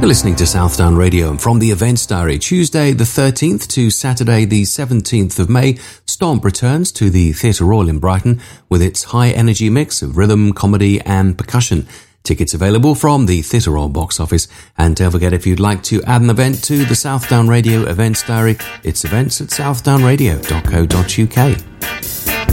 You're listening to Southdown Radio, and from the Events Diary, Tuesday the 13th to Saturday the 17th of May, Stomp returns to the Theatre Royal in Brighton with its high-energy mix of rhythm, comedy and percussion. Tickets available from the Theatre Royal box office. And don't forget, if you'd like to add an event to the Southdown Radio Events Diary, it's events at southdownradio.co.uk.